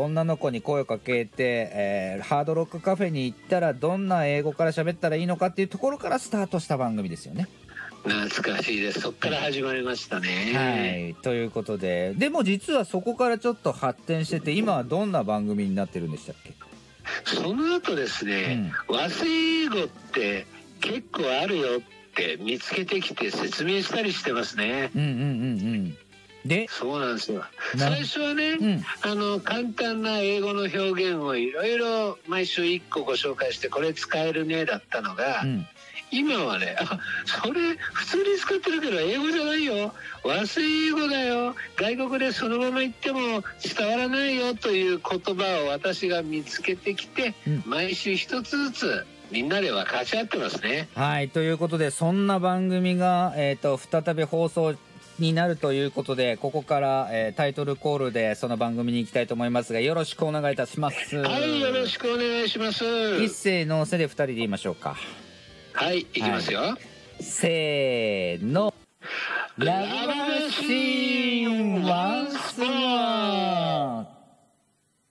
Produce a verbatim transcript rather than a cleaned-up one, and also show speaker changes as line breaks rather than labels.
女の子に声をかけて、えー、ハードロックカフェに行ったらどんな英語から喋ったらいいのかっていうところからスタートした番組ですよね。
懐かしいです。そっから始まりましたね。
はい、ということで、でも実はそこからちょっと発展してて、今はどんな番組になってるんでしたっけ？
その後ですね、うん、和製英語って結構あるよって見つけてきて説明したりしてますね。
うんうんうんうん。で、
そうなんですよ。最初はね、うん、あの簡単な英語の表現をいろいろ毎週いっこご紹介してこれ使えるねだったのが、うん、今はね、あ、それ普通に使ってるけど英語じゃないよ、和製英語だよ、外国でそのまま言っても伝わらないよという言葉を私が見つけてきて、うん、毎週一つずつみんなで分かち合ってますね。
はい、ということでそんな番組が、えーと、再び放送になるということで、ここから、えー、タイトルコールでその番組に行きたいと思いますが、よろしくお願いいたします。
はい、よろしくお願いします。
一斉のせでふたりで言いましょうか。
はい、いきますよ、はい、
せーの、ラブマシーン。